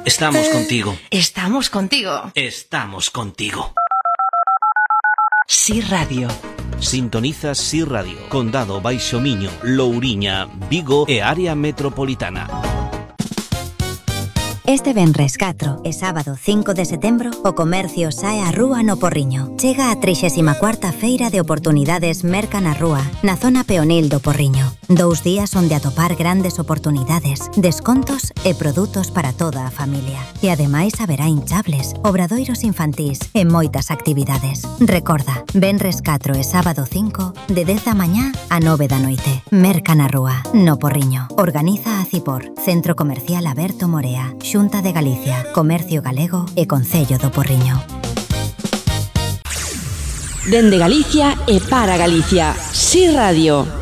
Estamos contigo. Estamos contigo. Estamos contigo. Si Radio. Sintonizas Si Radio, Condado Baixo Miño, Louriña, Vigo e área metropolitana. Este venres 4 e sábado 5 de setembro, o comercio sae á rúa no Porriño. Chega a 34ª Feira de Oportunidades Merca na Rúa, na zona peonil do Porriño. 2 días onde atopar grandes oportunidades, descontos e produtos para toda a familia. E ademais haberá hinchables, obradoiros infantís e moitas actividades. Recorda, venres 4 e sábado 5, de 10 da mañá a 9 da noite. Merca na Rúa, no Porriño. Organiza a Cipor, Centro Comercial Aberto Morea, Xunta de Galicia, Comercio Galego e Concello do Porriño. Dende Galicia e para Galicia, Si Radio.